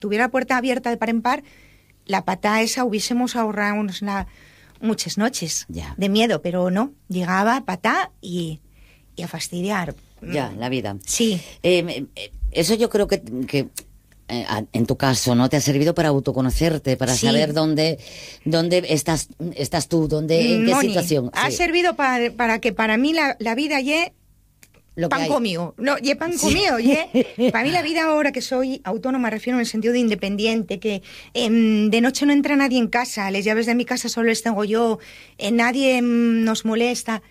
tuviera la puerta abierta de par en par, la patá esa hubiésemos ahorrado muchas noches de miedo, pero no, llegaba patá y a fastidiar. Ya, la vida. Sí. Eso yo creo que en tu caso, ¿no? Te ha servido para autoconocerte, para saber dónde estás tú, en qué situación. Ha servido para que para mí la vida pan comido. No, pan comido, Para mí la vida ahora que soy autónoma, me refiero en el sentido de independiente, que de noche no entra nadie en casa, las llaves de mi casa solo las tengo yo, nadie nos molesta.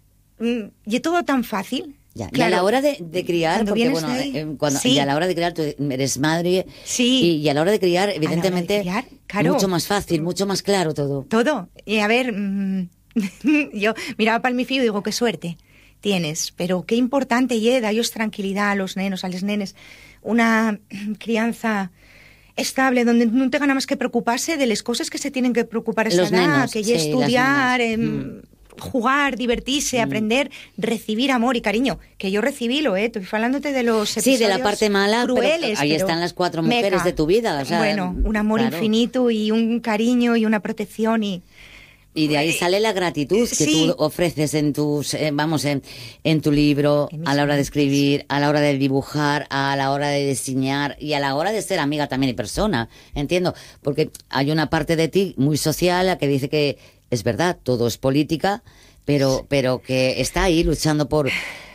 Y todo tan fácil. Ya. Claro, y a la hora de criar, porque bueno, y a la hora de criar, tú eres madre, y a la hora de criar, evidentemente, claro, mucho más fácil, mucho más claro todo. Todo. Y a ver, yo miraba para mi fillo y digo, qué suerte tienes, pero qué importante da ellos tranquilidad a los nenos, a los nenes, una crianza estable, donde no tengan nada más que preocuparse de las cosas que se tienen que preocupar a esa edad, que estudiar, jugar, divertirse, aprender, recibir amor y cariño, que yo recibílo, estoy hablándote de los episodios de la parte mala, crueles, pero ahí están las 4 mujeres de tu vida, o sea, bueno, un amor infinito y un cariño y una protección y de ahí sale la gratitud que tú ofreces en tus, en tu libro, a la hora de escribir, a la hora de dibujar, a la hora de diseñar y a la hora de ser amiga también y persona, entiendo, porque hay una parte de ti muy social, la que dice que es verdad, todo es política, pero que está ahí luchando por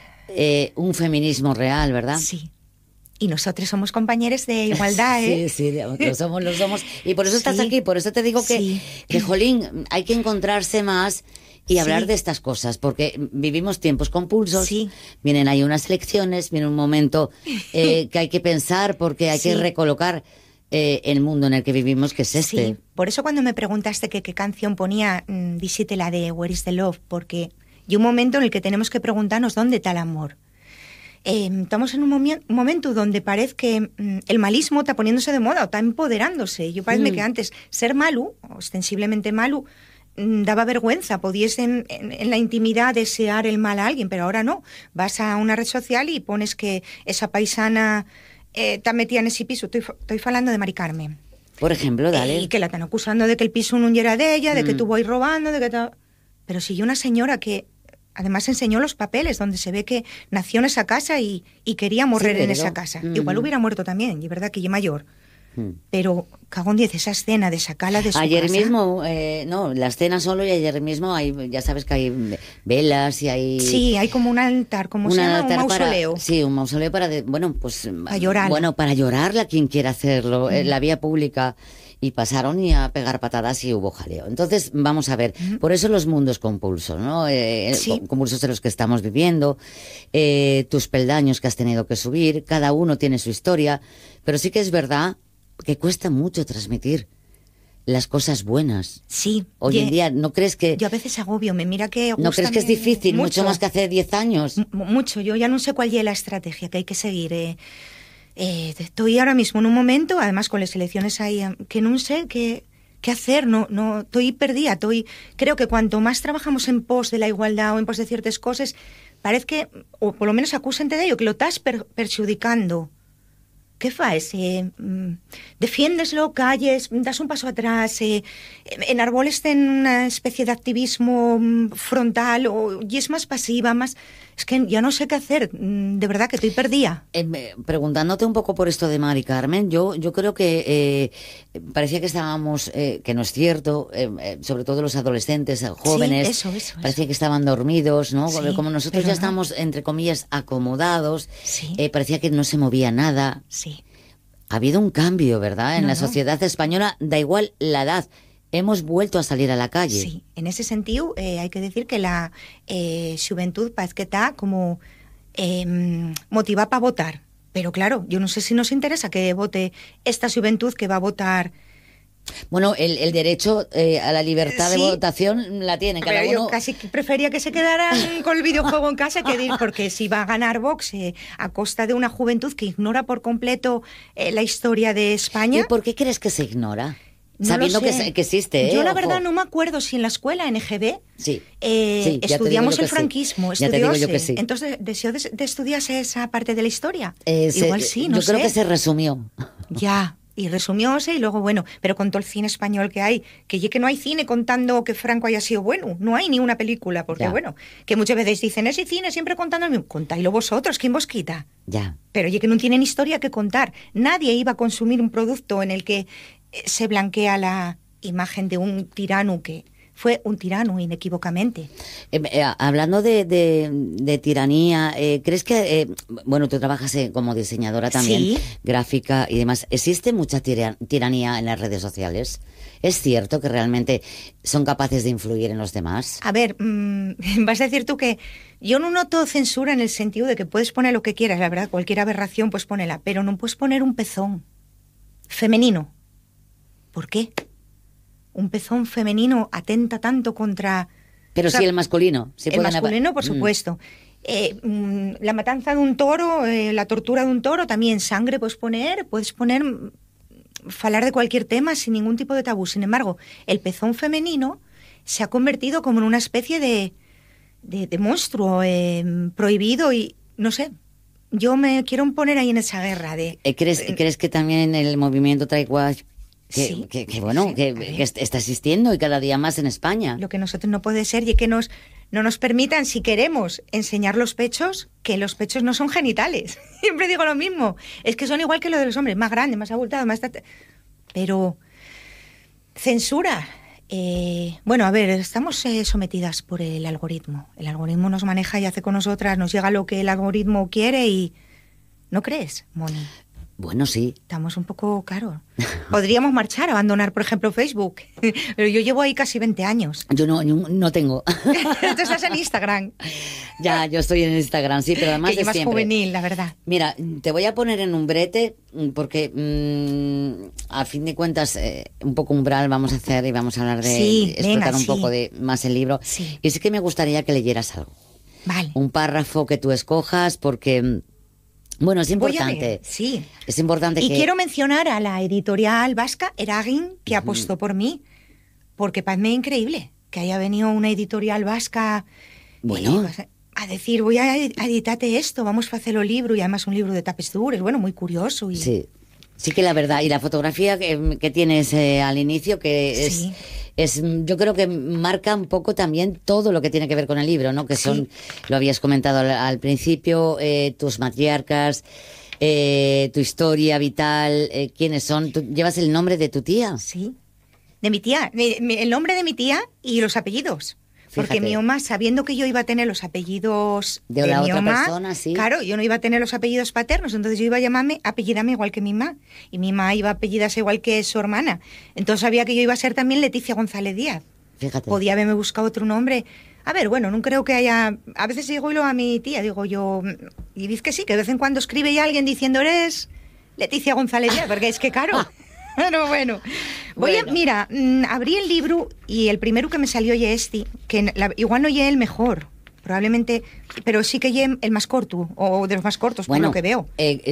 un feminismo real, ¿verdad? Sí. Y nosotros somos compañeros de igualdad, Sí, lo somos. Y por eso estás aquí, por eso te digo que, jolín, hay que encontrarse más y hablar de estas cosas, porque vivimos tiempos convulsos, vienen ahí unas elecciones, viene un momento que hay que pensar, porque hay que recolocar el mundo en el que vivimos, que es este. Sí, por eso cuando me preguntaste qué canción ponía, dijiste la de Where is the Love, porque hay un momento en el que tenemos que preguntarnos dónde está el amor. Estamos en un momento donde parece que el malismo está poniéndose de moda o está empoderándose. Yo parece que antes ser malo, ostensiblemente malo, daba vergüenza. Podías en la intimidad desear el mal a alguien, pero ahora no. Vas a una red social y pones que esa paisana está metida en ese piso. Estoy hablando de Mari Carmen. Por ejemplo, dale. Y que la están acusando de que el piso no era de ella, de que estuvo ahí robando, de que... Pero si hay una señora que además enseñó los papeles donde se ve que nació en esa casa y quería morir en esa casa. Igual hubiera muerto también, y es verdad que es mayor. Pero, cagón 10, esa escena de sacarla de su ayer casa. Mismo, no, la escena solo, y ayer mismo ya sabes que hay velas y hay... Sí, hay como un altar, como se llama, un mausoleo. Un mausoleo para para llorarla. Bueno, para llorarla quien quiera hacerlo, en la vía pública. Y pasaron y a pegar patadas y hubo jaleo. Entonces, vamos a ver, por eso los mundos compulsos, ¿no? Compulsos de los que estamos viviendo, tus peldaños que has tenido que subir, cada uno tiene su historia, pero sí que es verdad que cuesta mucho transmitir las cosas buenas. Sí. Hoy en día, ¿no crees que...? Yo a veces agobio, me mira que... ¿No crees que es difícil? Mucho más que hace 10 años. Mucho, yo ya no sé cuál es la estrategia que hay que seguir, estoy ahora mismo en un momento, además con las elecciones ahí, que no sé qué hacer, no estoy perdida, creo que cuanto más trabajamos en pos de la igualdad o en pos de ciertas cosas, parece que, o por lo menos acúsente de ello, que lo estás perjudicando. ¿Qué faes? Defiéndeslo, calles, das un paso atrás, enarboles en una especie de activismo frontal, y es más pasiva, más... Es que ya no sé qué hacer, de verdad que estoy perdida. Preguntándote un poco por esto de Mari Carmen, yo creo que parecía que estábamos, que no es cierto, sobre todo los adolescentes, jóvenes, sí, eso. parecía que estaban dormidos, ¿no? Sí, como nosotros ya estamos, entre comillas, acomodados, parecía que no se movía nada. Sí. Ha habido un cambio, ¿verdad? En la sociedad española, da igual la edad. Hemos vuelto a salir a la calle. Sí, en ese sentido hay que decir que la juventud parece que está como motivada para votar. Pero claro, yo no sé si nos interesa que vote esta juventud que va a votar. Bueno, el derecho a la libertad de votación la tiene cada uno. Yo casi prefería que se quedaran con el videojuego en casa que ir, porque si va a ganar Vox a costa de una juventud que ignora por completo la historia de España. ¿Y por qué crees que se ignora? No sabiendo que existe. Yo la verdad no me acuerdo si en la escuela, en EGB, estudiamos el franquismo. Ya te digo yo que sí. Entonces, ¿deseó de estudiarse esa parte de la historia? Igual sí, no yo sé. Yo creo que se resumió. Ya, Y resumióse y luego, bueno, pero con todo el cine español que hay, que no hay cine contando que Franco haya sido bueno, no hay ni una película, porque bueno, que muchas veces dicen, ese cine siempre contando el mismo, contáislo vosotros, ¿quién vos quita? Ya. Pero oye, que no tienen historia que contar. Nadie iba a consumir un producto en el que se blanquea la imagen de un tirano que fue un tirano inequívocamente. Hablando de tiranía, ¿crees que, bueno, tú trabajas como diseñadora también, sí, gráfica y demás, ¿existe mucha tiranía en las redes sociales? ¿Es cierto que realmente son capaces de influir en los demás? A ver, vas a decir tú que yo no noto censura en el sentido de que puedes poner lo que quieras, la verdad, cualquier aberración pues ponela, pero no puedes poner un pezón femenino. ¿Por qué? Un pezón femenino atenta tanto contra... Pero sí el masculino. Sí, el masculino, por supuesto. La matanza de un toro, la tortura de un toro, también sangre puedes poner, falar de cualquier tema sin ningún tipo de tabú. Sin embargo, el pezón femenino se ha convertido como en una especie de monstruo prohibido y, no sé, yo me quiero poner ahí en esa guerra de... ¿Crees que también el movimiento Taiwán... Que está existiendo y cada día más en España? Lo que nosotros no puede ser y que no nos permitan, si queremos enseñar los pechos, que los pechos no son genitales. Siempre digo lo mismo. Es que son igual que los de los hombres, más grandes, más abultados, más... Pero censura. Bueno, a ver, estamos sometidas por el algoritmo. El algoritmo nos maneja y hace con nosotras, nos llega lo que el algoritmo quiere y... ¿No crees, Moni? Bueno, sí. Estamos un poco caros. Podríamos marchar, abandonar, por ejemplo, Facebook. Pero yo llevo ahí casi 20 años. Yo no tengo. Tú estás en Instagram. Ya, yo estoy en Instagram, sí, pero además que de más siempre. Juvenil, la verdad. Mira, te voy a poner en un brete porque a fin de cuentas un poco umbral vamos a hacer y vamos a hablar de explotar un poco de más el libro. Sí. Y sí que me gustaría que leyeras algo. Vale. Un párrafo que tú escojas porque... Bueno, es importante. Sí. Es importante y quiero mencionar a la editorial vasca, Eragin, que apostó por mí, porque parece increíble que haya venido una editorial vasca a decir, voy a editarte esto, vamos a hacer el libro, y además un libro de tapes duras, bueno, muy curioso. Y... Sí que la verdad, y la fotografía que tienes al inicio, que es yo creo que marca un poco también todo lo que tiene que ver con el libro, ¿no? Que son, lo habías comentado al principio, tus matriarcas, tu historia vital, quiénes son. ¿Tú llevas el nombre de tu tía? Sí, de mi tía, el nombre de mi tía y los apellidos. Porque Fíjate. mi mamá, sabiendo que yo iba a tener los apellidos de la mi otra mamá, persona, sí. Claro, yo no iba a tener los apellidos paternos, entonces yo iba a apellidarme igual que mi mamá. Y mi mamá iba a apellidarse igual que su hermana. Entonces sabía que yo iba a ser también Leticia González Díaz. Fíjate. Podía haberme buscado otro nombre. A ver, bueno, no creo que haya... A veces digo a mi tía, digo yo... Y dice que sí, que de vez en cuando escribe ya alguien diciendo, eres Leticia González Díaz, porque es que claro... Pero bueno, mira, abrí el libro y el primero que me salió ya este, que igual no llegué el mejor, probablemente, pero sí que llegué el más corto, o de los más cortos, por lo que veo.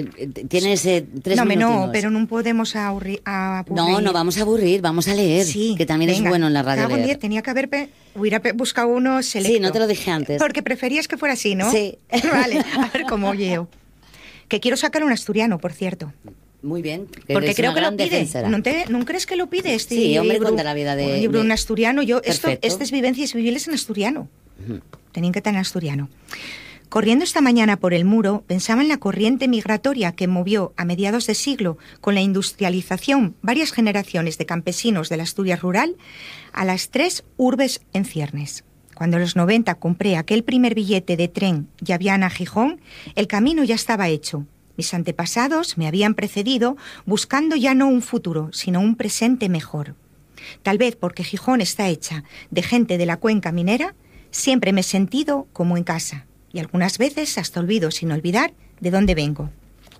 Tienes 3 minutinos. No, pero no podemos aburrir. No vamos a aburrir, vamos a leer, que también es bueno en la radio leer. Tenía que hubiera buscado uno selecto. Sí, no te lo dije antes. Porque preferías que fuera así, ¿no? Sí. Vale, a ver cómo llego. Que quiero sacar un asturiano, por cierto. Muy bien. Porque creo que lo pide. ¿No crees que lo pide este Sí, hombre, libro? cuenta la vida de... Un libro en asturiano. Estas vivencias vivibles en asturiano. Tenían que estar en asturiano. Corriendo esta mañana por el Muro, pensaba en la corriente migratoria que movió a mediados de siglo, con la industrialización, varias generaciones de campesinos de la Asturias rural a las 3 urbes en ciernes. Cuando en los 90 compré aquel primer billete de tren Llaviana a Gijón, el camino ya estaba hecho. Mis antepasados me habían precedido buscando ya no un futuro, sino un presente mejor. Tal vez porque Gijón está hecha de gente de la cuenca minera, siempre me he sentido como en casa, y algunas veces hasta olvido sin olvidar de dónde vengo.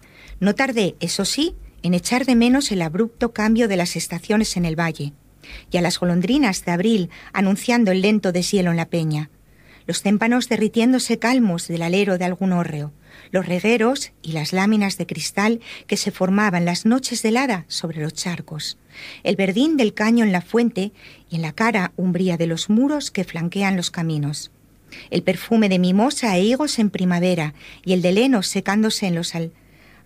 No tardé, eso sí, en echar de menos el abrupto cambio de las estaciones en el valle, y a las golondrinas de abril anunciando el lento deshielo en la peña, los témpanos derritiéndose calmos del alero de algún hórreo, los regueros y las láminas de cristal que se formaban las noches de helada sobre los charcos, el verdín del caño en la fuente y en la cara umbría de los muros que flanquean los caminos, el perfume de mimosa e higos en primavera y el de heno secándose en los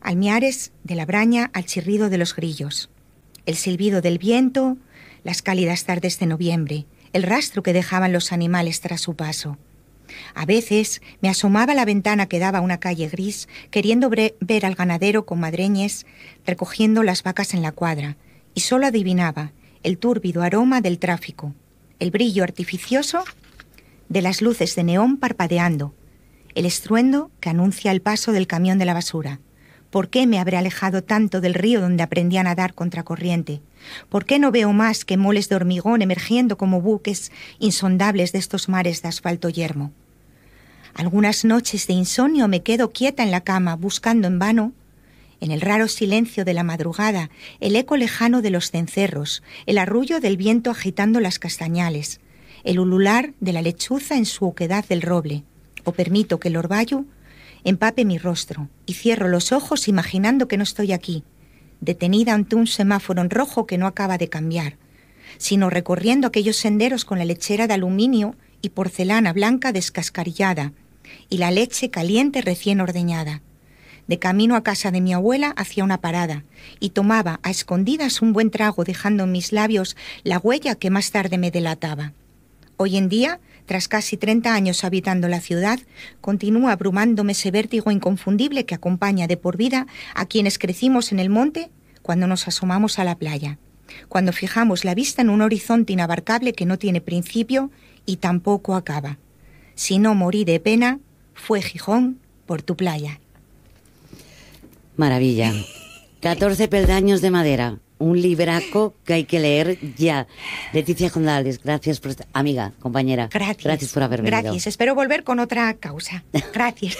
Almiares de la Braña al chirrido de los grillos, el silbido del viento, las cálidas tardes de noviembre, el rastro que dejaban los animales tras su paso. A veces me asomaba a la ventana que daba a una calle gris, queriendo ver al ganadero con madreñes recogiendo las vacas en la cuadra, y solo adivinaba el túrbido aroma del tráfico, el brillo artificioso de las luces de neón parpadeando, el estruendo que anuncia el paso del camión de la basura. ¿Por qué me habré alejado tanto del río donde aprendí a nadar contracorriente? ¿Por qué no veo más que moles de hormigón emergiendo como buques insondables de estos mares de asfalto yermo? Algunas noches de insomnio me quedo quieta en la cama, buscando en vano, en el raro silencio de la madrugada, el eco lejano de los cencerros, el arrullo del viento agitando las castañales, el ulular de la lechuza en su oquedad del roble, o permito que el orvallo empape mi rostro y cierro los ojos imaginando que no estoy aquí, detenida ante un semáforo en rojo que no acaba de cambiar, sino recorriendo aquellos senderos con la lechera de aluminio y porcelana blanca descascarillada y la leche caliente recién ordeñada. De camino a casa de mi abuela hacía una parada y tomaba a escondidas un buen trago, dejando en mis labios la huella que más tarde me delataba. Hoy en día, tras casi 30 años habitando la ciudad, continúa abrumándome ese vértigo inconfundible que acompaña de por vida a quienes crecimos en el monte cuando nos asomamos a la playa, cuando fijamos la vista en un horizonte inabarcable que no tiene principio y tampoco acaba. Si no morí de pena, fue Gijón por tu playa. Maravilla. 14 peldaños de madera. Un libraco que hay que leer ya. Leticia Condales, gracias por estar. Amiga, compañera. Gracias. Gracias por haber venido. Gracias. Espero volver con otra causa. Gracias.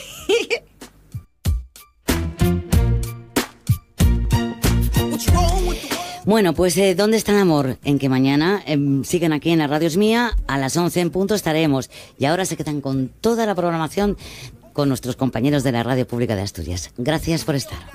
Bueno, pues ¿dónde está el amor? En que mañana siguen aquí en la Radio Es Mía, a las 11 en punto estaremos. Y ahora se quedan con toda la programación con nuestros compañeros de la Radio Pública de Asturias. Gracias por estar.